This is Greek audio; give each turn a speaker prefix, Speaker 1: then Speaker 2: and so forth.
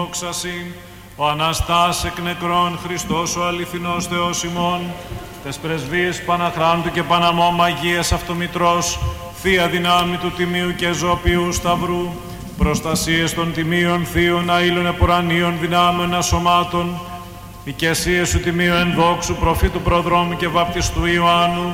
Speaker 1: δόξαση, ο Αναστάς εκ νεκρών Χριστός ο αληθινός Θεός ημών, τες πρεσβείες Παναχράντου και Παναμώ Αγίας Αυτομητρός, Θεία Δυνάμει του Τιμίου και Ζώπιου Σταυρού, προστασίες των Τιμίων Θείων Αήλων Επουρανίων Δυνάμεων Ασωμάτων, οικεσίες του Τιμίου Ενδόξου Προφήτου Προδρόμου και Βαπτιστού Ιωάννου,